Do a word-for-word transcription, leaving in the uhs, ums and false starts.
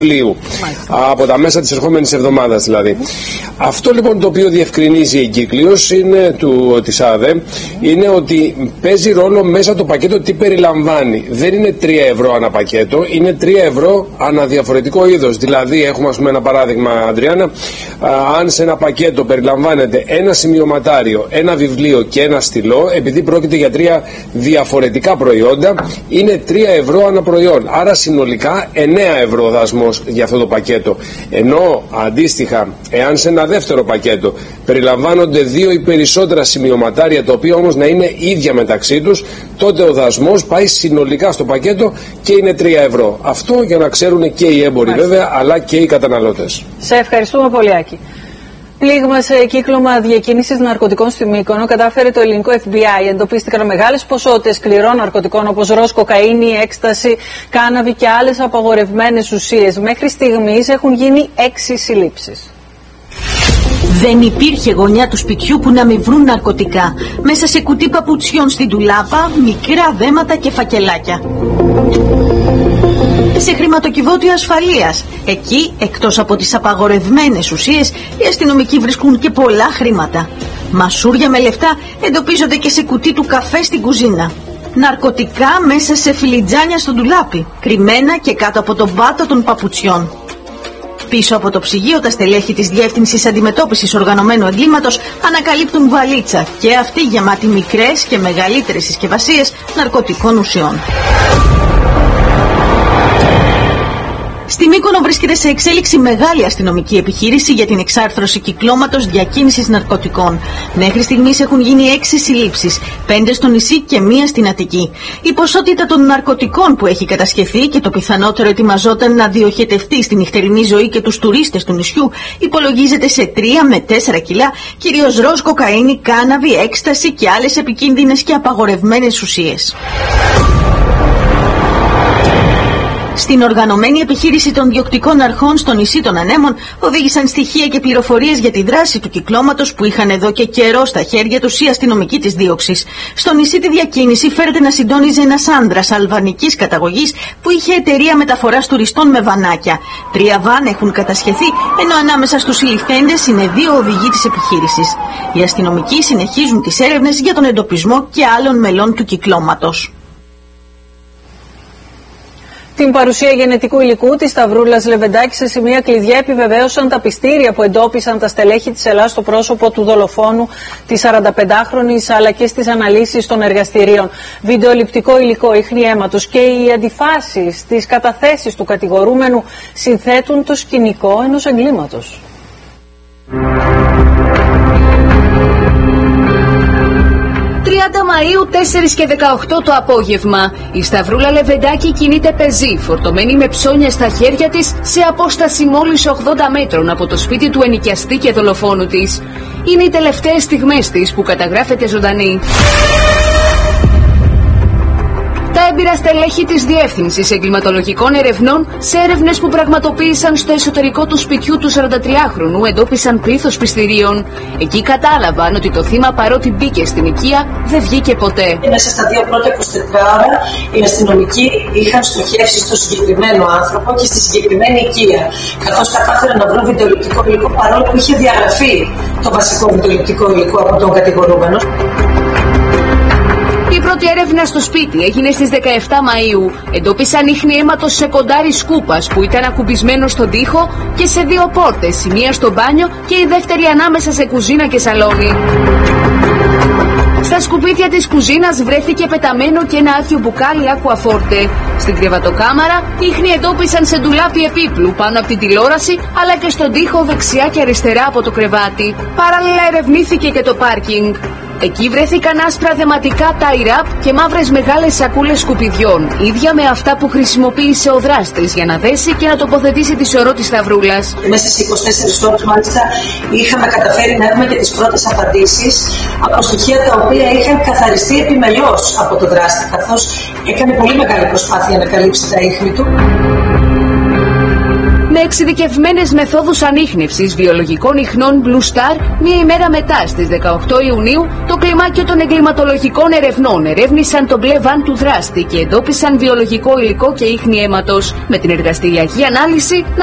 Ιουλίου, από τα μέσα της ερχόμενης εβδομάδας δηλαδή. Mm-hmm. Αυτό λοιπόν το οποίο διευκρινίζει η εγκύκλειος είναι του, της ΑΔΕ είναι ότι παίζει ρόλο μέσα το πακέτο τι περιλαμβάνει. Δεν είναι τρία ευρώ ανά πακέτο, είναι τρία ευρώ ανά διαφορετικό είδος. Δηλαδή έχουμε ας πούμε ένα παράδειγμα, Αντριάννα, α, αν σε ένα πακέτο περιλαμβάνεται ένα σημειωματάριο, ένα βιβλίο και ένα στυλό, επειδή πρόκειται για τρία διαφορετικά προϊόντα, είναι τρία ευρώ ανά προϊόν. Άρα συνολικά εννέα ευρώ δασμός για αυτό το πακέτο. Ενώ αντίστοιχα, εάν σε ένα δεύτερο πακέτο περιλαμβάνονται δύο ή περισσότερα σημειωματάρια, τα οποία όμως να είναι ίδια μεταξύ τους, τότε ο δασμός πάει συνολικά στο πακέτο και είναι τρία ευρώ. Αυτό για να ξέρουν και οι έμποροι βέβαια, αλλά και οι καταναλώτες. Σε ευχαριστούμε πολύ, Άκη. Πλήγμα σε κύκλωμα διακίνησης ναρκωτικών στη Μύκονο κατάφερε το ελληνικό εφ μπι άι. Εντοπίστηκαν μεγάλες ποσότητες σκληρών ναρκωτικών όπως ροζ, κοκαίνη, έκσταση, κάναβη και άλλες απαγορευμένες ουσίες. Μέχρι στιγμής έχουν γίνει έξι συλλήψεις. Δεν υπήρχε γωνιά του σπιτιού που να μην βρουν ναρκωτικά. Μέσα σε κουτί παπουτσιών στην ντουλάπα, μικρά δέματα και φακελάκια. Σε χρηματοκιβώτιο ασφαλείας. Εκεί, εκτός από τις απαγορευμένες ουσίες, οι αστυνομικοί βρίσκουν και πολλά χρήματα. Μασούρια με λεφτά εντοπίζονται και σε κουτί του καφέ στην κουζίνα. Ναρκωτικά μέσα σε φιλιτζάνια στο ντουλάπι, κρυμμένα και κάτω από τον πάτο των παπουτσιών. Πίσω από το ψυγείο, τα στελέχη της Διεύθυνσης Αντιμετώπισης Οργανωμένου Εγκλήματος ανακαλύπτουν βαλίτσα, και αυτή γεμάτη μικρές και μεγαλύτερες συσκευασίες ναρκωτικών ουσιών. Στη Μύκονο βρίσκεται σε εξέλιξη μεγάλη αστυνομική επιχείρηση για την εξάρθρωση κυκλώματος διακίνησης ναρκωτικών. Μέχρι στιγμής έχουν γίνει έξι συλλήψεις, πέντε στο νησί και μία στην Αττική. Η ποσότητα των ναρκωτικών που έχει κατασχεθεί και το πιθανότερο ετοιμαζόταν να διοχετευτεί στη νυχτερινή ζωή και τους τουρίστες του νησιού υπολογίζεται σε τρία με τέσσερα κιλά, κυρίως ροζ, κοκαίνη, κάναβη, έκσταση και άλλες επικίνδυνες και απαγορευμένες ουσίες. Στην οργανωμένη επιχείρηση των διοκτικών αρχών στο νησί των Ανέμων οδήγησαν στοιχεία και πληροφορίες για τη δράση του κυκλώματος που είχαν εδώ και καιρό στα χέρια τους οι αστυνομικοί της δίωξης. Στο νησί τη διακίνηση φέρεται να συντόνιζε ένας άνδρας αλβανικής καταγωγής που είχε εταιρεία μεταφοράς τουριστών με βανάκια. Τρία βαν έχουν κατασχεθεί, ενώ ανάμεσα στους συλληφθέντες είναι δύο οδηγοί της επιχείρησης. Οι αστυνομικοί συνεχίζουν τις έρευνες για τον εντοπισμό και άλλων μελών του κυκλώματος. Την παρουσία γενετικού υλικού της Σταυρούλας Λεβεντάκη σε σημεία κλειδιά επιβεβαίωσαν τα πιστήρια που εντόπισαν τα στελέχη της Ελλάδας στο πρόσωπο του δολοφόνου της σαρανταπεντάχρονης, αλλά και στις αναλύσεις των εργαστηρίων. Βιντεοληπτικό υλικό, ίχνη αίματος και οι αντιφάσεις στις καταθέσεις του κατηγορούμενου συνθέτουν το σκηνικό ενός εγκλήματος. τριάντα Μαΐου, τέσσερα και δεκαοκτώ το απόγευμα. Η Σταυρούλα Λεβεντάκη κινείται πεζή, φορτωμένη με ψώνια στα χέρια της, σε απόσταση μόλις ογδόντα μέτρων από το σπίτι του ενοικιαστή και δολοφόνου της. Είναι οι τελευταίες στιγμές της που καταγράφεται ζωντανή. Τα έμπειρα στελέχη της Διεύθυνσης Εγκληματολογικών Ερευνών σε έρευνες που πραγματοποίησαν στο εσωτερικό του σπιτιού του σαραντατριάχρονου εντόπισαν πλήθος πιστηρίων. Εκεί κατάλαβαν ότι το θύμα, παρότι μπήκε στην οικία, δεν βγήκε ποτέ. Μέσα στα δύο πρώτα εικοσιτετρά ώρα οι αστυνομικοί είχαν στοχεύσει στο συγκεκριμένο άνθρωπο και στη συγκεκριμένη οικία, καθώς κατάφεραν να βρουν βιντεοληπτικό υλικό, παρόλο που είχε διαγραφεί το βασικό βιντεοληπτικό υλικό από τον κατηγορούμενο. Η πρώτη έρευνα στο σπίτι έγινε στις δεκαεπτά Μαΐου. Εντόπισαν ίχνη αίματος σε κοντάρι σκούπας που ήταν ακουμπισμένο στον τοίχο και σε δύο πόρτες, η μία στο μπάνιο και η δεύτερη ανάμεσα σε κουζίνα και σαλόνι. Στα σκουπίδια της κουζίνας βρέθηκε πεταμένο και ένα άδειο μπουκάλι ακουαφόρτε. Στην κρεβατοκάμαρα ίχνη εντόπισαν σε ντουλάπι επίπλου πάνω από την τηλεόραση, αλλά και στον τοίχο δεξιά και αριστερά από το κρεβάτι. Παράλληλα ερευνήθηκε και το πάρκινγκ. Εκεί βρέθηκαν άσπρα δεματικά tie-wrap και μαύρες μεγάλες σακούλες σκουπιδιών, ίδια με αυτά που χρησιμοποίησε ο δράστης για να δέσει και να τοποθετήσει τη σωρό της Σταυρούλας. Μέσα στις είκοσι ώρες μάλιστα είχαμε καταφέρει να έχουμε και τις πρώτες απαντήσεις από στοιχεία τα οποία είχαν καθαριστεί επιμελώς από τον δράστη, καθώς έκανε πολύ μεγάλη προσπάθεια να καλύψει τα ίχνη του. Με εξειδικευμένες μεθόδους ανίχνευσης βιολογικών ιχνών Blue Star, μία ημέρα μετά, στις δεκαοκτώ Ιουνίου, το κλιμάκιο των εγκληματολογικών ερευνών ερεύνησαν το μπλε βαν του δράστη και εντόπισαν βιολογικό υλικό και ίχνη αίματος, με την εργαστηριακή ανάλυση